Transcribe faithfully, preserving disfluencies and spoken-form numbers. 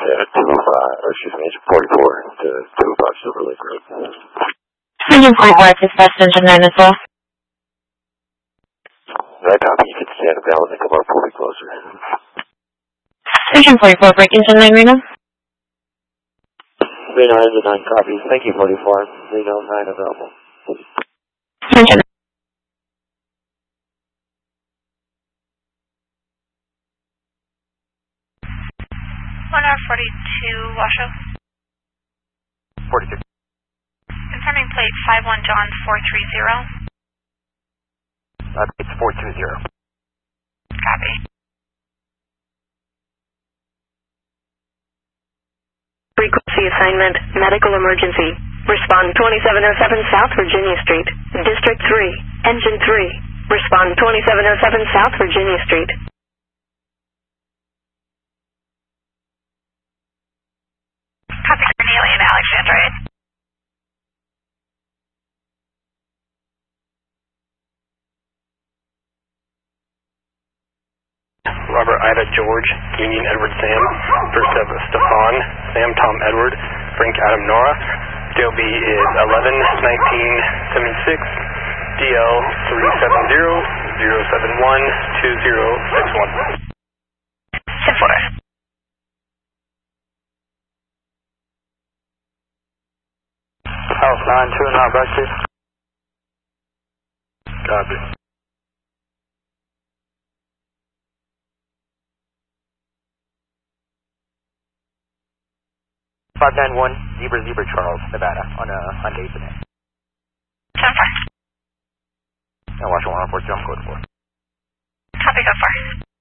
uh, two oh five, or excuse me, Engine forty-four to two oh five Silver Lake Road. Engine forty-four, dispatch engine nine as well. Right, copy. You can stand up now and come up a little bit closer. Engine forty-four, break engine nine, Reno. Reno, engine nine, copy. Thank you, forty-four. Reno, nine available. Engine. one R forty-two, Washoe. forty-two. Confirming plate five one John four three zero. Uh, it's four two zero. Copy. Frequency assignment, medical emergency. Respond twenty-seven oh seven South Virginia Street. District three, Engine three. Respond twenty-seven oh seven South Virginia Street. Copy, Cornelia and Alexandrite. Robert, Ida, George, Union, Edward, Sam, First Step, Stefan, Sam, Tom, Edward, Frank, Adam, Nora. D L B is eleven nineteen seventy-six, D L three seven zero zero seven one two zero six one. ten four. House nine two, not back to. Copy. five nine one, Zebra Zebra Charles, Nevada, on a Hyundai Ethernet. ten four. And watch one one four two, I'm code four. Copy, go far.